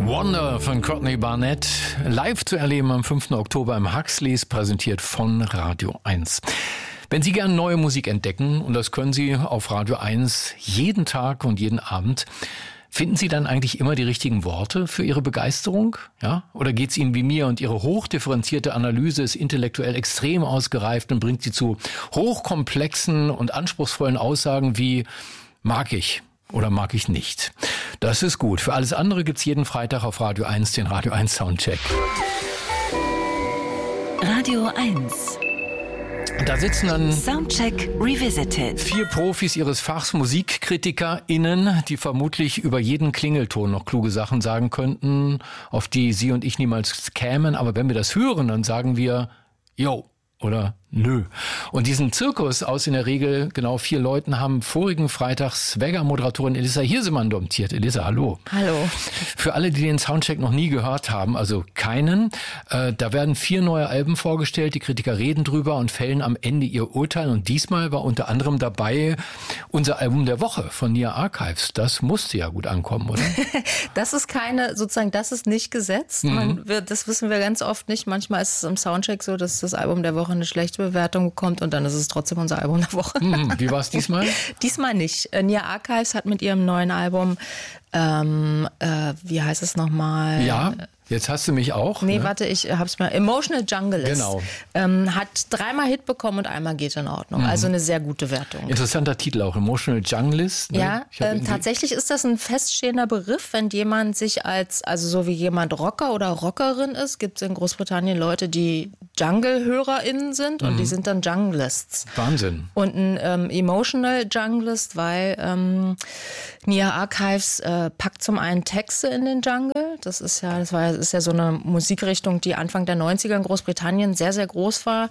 Wonder von Courtney Barnett, live zu erleben am 5. Oktober im Huxleys, präsentiert von Radio 1. Wenn Sie gerne neue Musik entdecken, und das können Sie auf Radio 1 jeden Tag und jeden Abend, finden Sie dann eigentlich immer die richtigen Worte für Ihre Begeisterung? Ja? Oder geht es Ihnen wie mir und Ihre hochdifferenzierte Analyse ist intellektuell extrem ausgereift und bringt Sie zu hochkomplexen und anspruchsvollen Aussagen wie mag ich oder mag ich nicht? Das ist gut. Für alles andere gibt's jeden Freitag auf Radio 1 den Radio 1 Soundcheck. Radio 1. Da sitzen dann Soundcheck Revisited. 4 Profis ihres Fachs, MusikkritikerInnen, die vermutlich über jeden Klingelton noch kluge Sachen sagen könnten, auf die Sie und ich niemals kämen. Aber wenn wir das hören, dann sagen wir, yo, oder nö. Und diesen Zirkus aus in der Regel genau 4 Leuten haben vorigen Freitag Swagger-Moderatorin Elissa Hirsemann domptiert. Elissa, hallo. Hallo. Für alle, die den Soundcheck noch nie gehört haben, also keinen, da werden 4 neue Alben vorgestellt. Die Kritiker reden drüber und fällen am Ende ihr Urteil. Und diesmal war unter anderem dabei unser Album der Woche von Nia Archives. Das musste ja gut ankommen, oder? Das ist das ist nicht gesetzt. Das wissen wir ganz oft nicht. Manchmal ist es im Soundcheck so, dass das Album der Woche eine schlechte Bewertung bekommt und dann ist es trotzdem unser Album der Woche. Wie war es diesmal? Diesmal nicht. Nia Archives hat mit ihrem neuen Album, wie heißt es nochmal? Ja. Jetzt hast du mich auch. Nee, ne? warte, ich hab's mal. Emotional Junglist. Genau. Hat 3-mal Hit bekommen und einmal geht in Ordnung. Also eine sehr gute Wertung. Interessanter Titel auch, Emotional Junglist. Ne? Ja, tatsächlich ist das ein feststehender Begriff, wenn jemand sich also so wie jemand Rocker oder Rockerin ist, gibt es in Großbritannien Leute, die Jungle-HörerInnen sind und die sind dann Junglists. Wahnsinn. Und ein Emotional Junglist, weil Nia Archives packt zum einen Texte in den Jungle. Das ist ja so eine Musikrichtung, die Anfang der 90er in Großbritannien sehr, sehr groß war.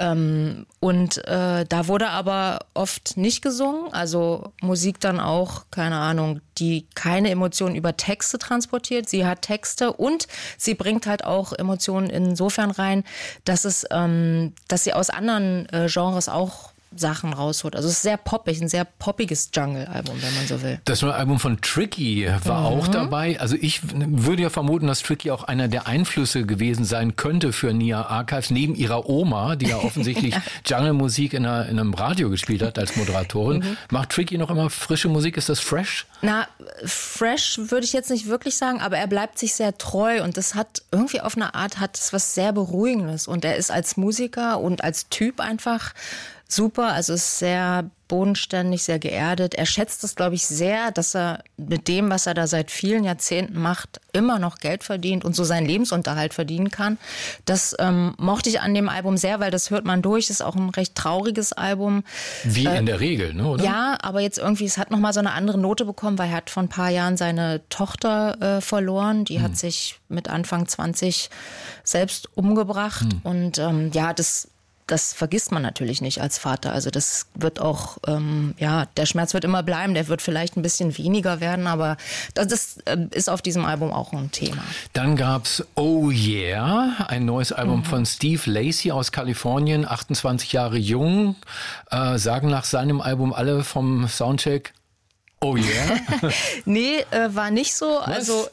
Da wurde aber oft nicht gesungen. Also Musik dann auch, keine Ahnung, die keine Emotionen über Texte transportiert. Sie hat Texte und sie bringt halt auch Emotionen insofern rein, dass sie aus anderen Genres auch Sachen rausholt. Also es ist sehr poppig, ein sehr poppiges Jungle-Album, wenn man so will. Das neue Album von Tricky war auch dabei. Also ich würde ja vermuten, dass Tricky auch einer der Einflüsse gewesen sein könnte für Nia Archives, neben ihrer Oma, die ja offensichtlich Jungle-Musik in einem Radio gespielt hat als Moderatorin. Macht Tricky noch immer frische Musik? Ist das fresh? Na, fresh würde ich jetzt nicht wirklich sagen, aber er bleibt sich sehr treu und das hat irgendwie auf eine Art was sehr Beruhigendes und er ist als Musiker und als Typ einfach super, also ist sehr bodenständig, sehr geerdet. Er schätzt es, glaube ich, sehr, dass er mit dem, was er da seit vielen Jahrzehnten macht, immer noch Geld verdient und so seinen Lebensunterhalt verdienen kann. Das mochte ich an dem Album sehr, weil das hört man durch. Ist auch ein recht trauriges Album. Wie in der Regel, ne, oder? Ja, aber jetzt irgendwie, es hat nochmal so eine andere Note bekommen, weil er hat vor ein paar Jahren seine Tochter verloren. Die hat sich mit Anfang 20 selbst umgebracht. Und das vergisst man natürlich nicht als Vater. Also das wird auch, der Schmerz wird immer bleiben. Der wird vielleicht ein bisschen weniger werden, aber das ist auf diesem Album auch ein Thema. Dann gab's Oh Yeah, ein neues Album von Steve Lacy aus Kalifornien, 28 Jahre jung. Sagen nach seinem Album alle vom Soundcheck, oh yeah? Nee, war nicht so. Was? Also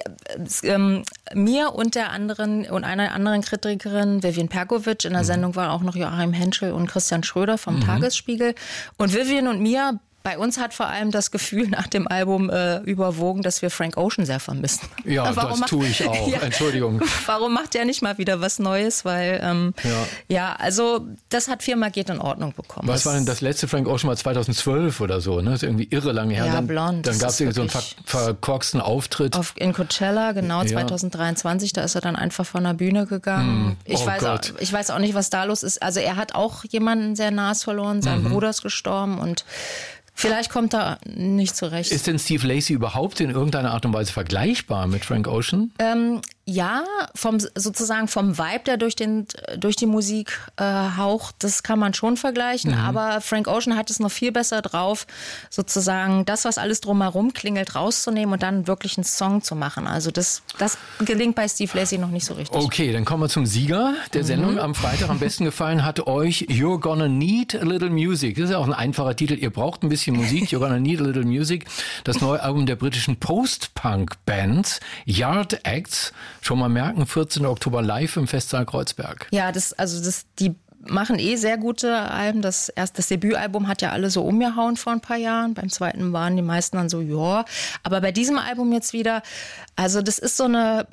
mir und einer anderen Kritikerin, Vivian Perkovic, in der Sendung waren auch noch Joachim Henschel und Christian Schröder vom Tagesspiegel. Und Vivian und mir, bei uns hat vor allem das Gefühl nach dem Album überwogen, dass wir Frank Ocean sehr vermissen. Ja, das tue ich auch. Ja. Entschuldigung. Warum macht der nicht mal wieder was Neues? Weil, also das hat 4-mal geht in Ordnung bekommen. Was war denn das letzte Frank Ocean mal 2012 oder so? Ne? Das ist irgendwie irre lange her. Ja, Blond. Dann gab es irgendwie so einen verkorksten Auftritt. In Coachella, genau, 2023. Da ist er dann einfach von der Bühne gegangen. Ich weiß auch nicht, was da los ist. Also er hat auch jemanden sehr nahes verloren. Sein Bruder ist gestorben und vielleicht kommt er nicht zurecht. Ist denn Steve Lacy überhaupt in irgendeiner Art und Weise vergleichbar mit Frank Ocean? Ja, sozusagen vom Vibe, der durch die Musik haucht, das kann man schon vergleichen. Aber Frank Ocean hat es noch viel besser drauf, sozusagen das, was alles drumherum klingelt, rauszunehmen und dann wirklich einen Song zu machen. Also das gelingt bei Steve Lacy noch nicht so richtig. Okay, dann kommen wir zum Sieger der Sendung am Freitag. Am besten gefallen hat euch You're Gonna Need a Little Music. Das ist ja auch ein einfacher Titel. Ihr braucht ein bisschen Musik. You're Gonna Need a Little Music. Das neue Album der britischen Post-Punk-Band Yard Acts. Schon mal merken, 14. Oktober live im Festsaal Kreuzberg. Ja, die machen sehr gute Alben. Das Debütalbum hat ja alle so umgehauen vor ein paar Jahren. Beim zweiten waren die meisten dann so, ja. Aber bei diesem Album jetzt wieder, also das ist so eine,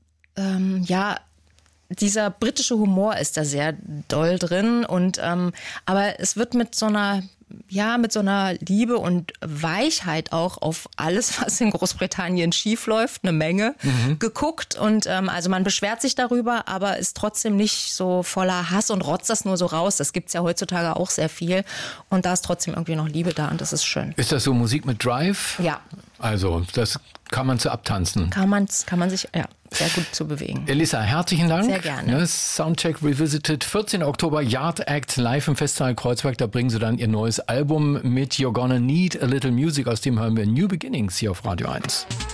dieser britische Humor ist da sehr doll drin und aber es wird mit so einer Liebe und Weichheit auch auf alles, was in Großbritannien schief läuft, eine Menge geguckt. Und also man beschwert sich darüber, aber ist trotzdem nicht so voller Hass und rotzt das nur so raus. Das gibt's ja heutzutage auch sehr viel. Und da ist trotzdem irgendwie noch Liebe da und das ist schön. Ist das so Musik mit Drive? Ja. Also das kann man zu abtanzen. Kann man sich sehr gut zu bewegen. Elissa, herzlichen Dank. Sehr gerne. Soundcheck Revisited, 14. Oktober, Yard Act live im Festsaal Kreuzberg. Da bringen sie dann ihr neues Album mit You're Gonna Need a Little Music. Aus dem hören wir New Beginnings hier auf Radio 1.